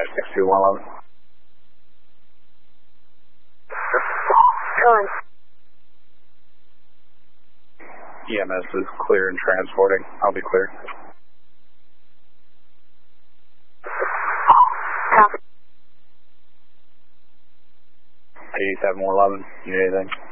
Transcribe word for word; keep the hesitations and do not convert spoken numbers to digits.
six two one eleven. E M S is clear and transporting. I'll be clear. eighty-seven one eleven, you need anything?